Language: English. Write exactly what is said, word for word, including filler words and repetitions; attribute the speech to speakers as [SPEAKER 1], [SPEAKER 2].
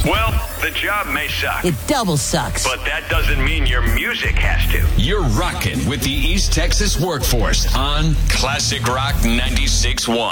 [SPEAKER 1] Well, the job may suck.
[SPEAKER 2] It double sucks.
[SPEAKER 1] But that doesn't mean your music has to.
[SPEAKER 3] You're rocking with the East Texas Workforce on Classic Rock ninety-six point one.